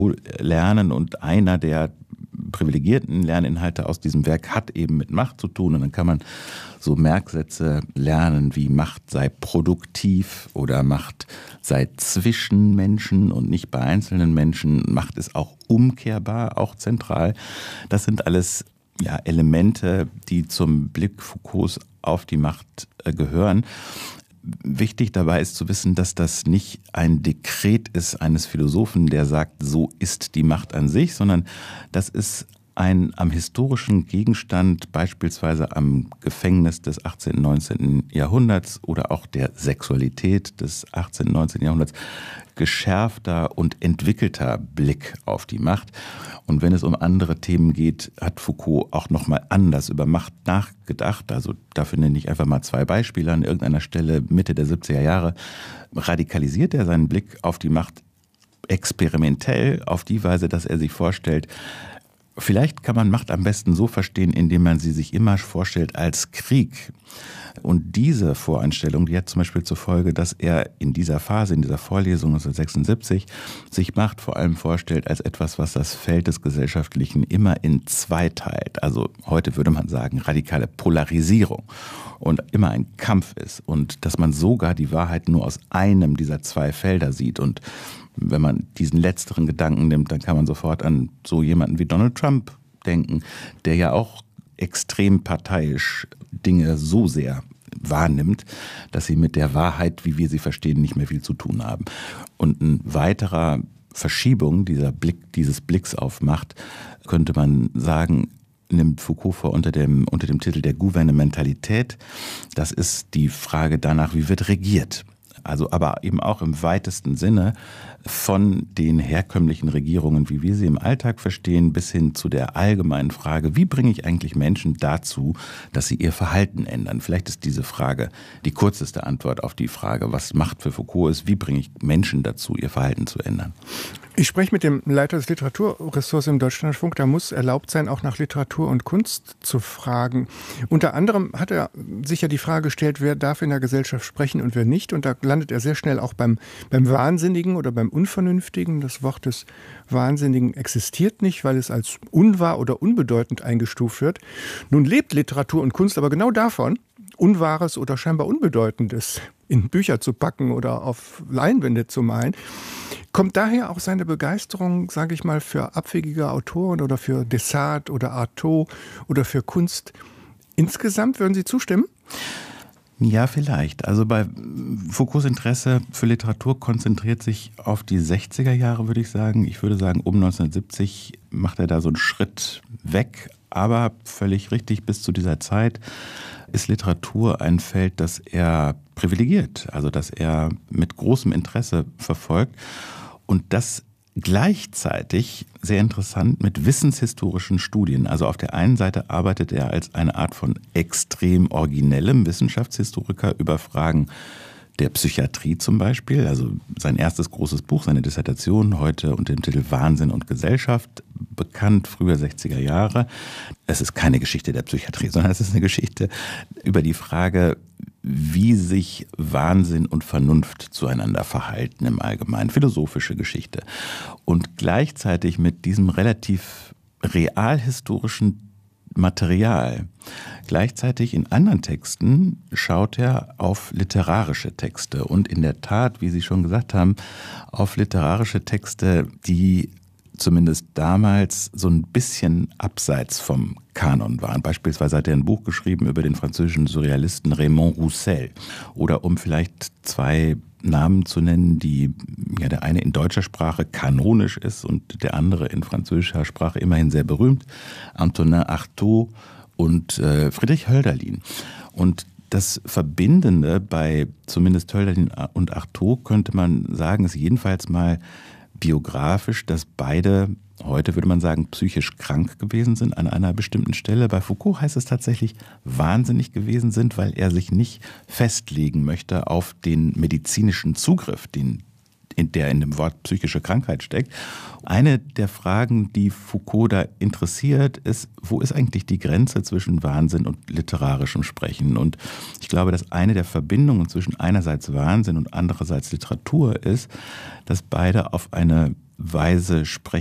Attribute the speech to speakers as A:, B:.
A: lernen und einer der privilegierten Lerninhalte aus diesem Werk hat eben mit Macht zu tun und dann kann man so Merksätze lernen wie Macht sei produktiv oder Macht sei zwischen Menschen und nicht bei einzelnen Menschen. Macht ist auch umkehrbar, auch zentral. Das sind alles Elemente, die zum Blick Foucaults auf die Macht gehören. Wichtig dabei ist zu wissen, dass das nicht ein Dekret ist eines Philosophen, der sagt, so ist die Macht an sich, sondern das ist ein am historischen Gegenstand, beispielsweise am Gefängnis des 18. und 19. Jahrhunderts oder auch der Sexualität des 18. und 19. Jahrhunderts, geschärfter und entwickelter Blick auf die Macht. Und wenn es um andere Themen geht, hat Foucault auch nochmal anders über Macht nachgedacht. Also dafür nenne ich einfach mal 2 Beispiele. An irgendeiner Stelle Mitte der 70er Jahre radikalisiert er seinen Blick auf die Macht experimentell auf die Weise, dass er sich vorstellt, vielleicht kann man Macht am besten so verstehen, indem man sie sich immer vorstellt als Krieg. Und diese Voreinstellung, die hat zum Beispiel zur Folge, dass er in dieser Phase, in dieser Vorlesung 1976, sich Macht vor allem vorstellt als etwas, was das Feld des Gesellschaftlichen immer in 2 teilt. Also heute würde man sagen, radikale Polarisierung und immer ein Kampf ist und dass man sogar die Wahrheit nur aus einem dieser 2 Felder sieht. Und wenn man diesen letzteren Gedanken nimmt, dann kann man sofort an so jemanden wie Donald Trump denken, der ja auch extrem parteiisch Dinge so sehr wahrnimmt, dass sie mit der Wahrheit, wie wir sie verstehen, nicht mehr viel zu tun haben. Und ein weiterer Verschiebung dieses Blicks auf Macht, könnte man sagen, nimmt Foucault vor unter dem Titel der Gouvernementalität. Das ist die Frage danach, wie wird regiert. Also aber eben auch im weitesten Sinne von den herkömmlichen Regierungen, wie wir sie im Alltag verstehen, bis hin zu der allgemeinen Frage, wie bringe ich eigentlich Menschen dazu, dass sie ihr Verhalten ändern? Vielleicht ist diese Frage die kürzeste Antwort auf die Frage, was Macht für Foucault ist, wie bringe ich Menschen dazu, ihr Verhalten zu ändern?
B: Ich spreche mit dem Leiter des Literaturressorts im Deutschlandfunk. Da muss erlaubt sein, auch nach Literatur und Kunst zu fragen. Unter anderem hat er sich ja die Frage gestellt, wer darf in der Gesellschaft sprechen und wer nicht. Und da landet er sehr schnell auch beim Wahnsinnigen oder beim Unvernünftigen. Das Wort des Wahnsinnigen existiert nicht, weil es als unwahr oder unbedeutend eingestuft wird. Nun lebt Literatur und Kunst aber genau davon, Unwahres oder scheinbar Unbedeutendes in Bücher zu packen oder auf Leinwände zu malen. Kommt daher auch seine Begeisterung, sage ich mal, für abwegige Autoren oder für Dessart oder Artaud oder für Kunst insgesamt? Würden Sie zustimmen?
A: Ja, vielleicht. Also bei Foucaults Interesse für Literatur konzentriert sich auf die 60er Jahre, würde ich sagen. Ich würde sagen, um 1970 macht er da so einen Schritt weg. Aber völlig richtig, bis zu dieser Zeit ist Literatur ein Feld, das er privilegiert, also das er mit großem Interesse verfolgt und das gleichzeitig, sehr interessant, mit wissenshistorischen Studien. Also auf der einen Seite arbeitet er als eine Art von extrem originellem Wissenschaftshistoriker über Fragen der Psychiatrie zum Beispiel, also sein erstes großes Buch, seine Dissertation, heute unter dem Titel Wahnsinn und Gesellschaft, bekannt, früher 60er Jahre. Es ist keine Geschichte der Psychiatrie, sondern es ist eine Geschichte über die Frage, wie sich Wahnsinn und Vernunft zueinander verhalten im Allgemeinen, philosophische Geschichte. Und gleichzeitig mit diesem relativ realhistorischen Material. Gleichzeitig in anderen Texten schaut er auf literarische Texte und in der Tat, wie Sie schon gesagt haben, auf literarische Texte, die zumindest damals so ein bisschen abseits vom Kanon waren. Beispielsweise hat er ein Buch geschrieben über den französischen Surrealisten Raymond Roussel. Oder um vielleicht 2 Namen zu nennen, die der eine in deutscher Sprache kanonisch ist und der andere in französischer Sprache immerhin sehr berühmt, Antonin Artaud und Friedrich Hölderlin. Und das Verbindende bei zumindest Hölderlin und Artaud könnte man sagen, ist jedenfalls mal biografisch, dass beide, heute würde man sagen, psychisch krank gewesen sind an einer bestimmten Stelle. Bei Foucault heißt es tatsächlich, wahnsinnig gewesen sind, weil er sich nicht festlegen möchte auf den medizinischen Zugriff, der in dem Wort psychische Krankheit steckt. Eine der Fragen, die Foucault da interessiert, ist, wo ist eigentlich die Grenze zwischen Wahnsinn und literarischem Sprechen? Und ich glaube, dass eine der Verbindungen zwischen einerseits Wahnsinn und andererseits Literatur ist, dass beide auf eine Weise sprechen